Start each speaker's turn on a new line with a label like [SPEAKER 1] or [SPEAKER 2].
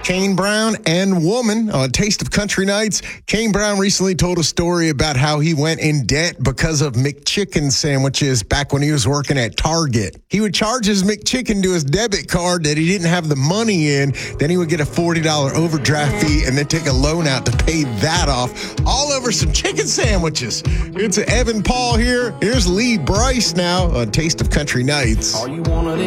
[SPEAKER 1] Kane Brown and woman on Taste of Country Nights. Kane Brown recently told a story about how he went in debt because of McChicken sandwiches back when he was working at Target. He would charge his McChicken to his debit card that he didn't have the money in. Then he would get a $40 overdraft fee and then take a loan out to pay that off, all over some chicken sandwiches. It's Evan Paul here. Here's Lee Bryce now on Taste of Country Nights.
[SPEAKER 2] All you wanna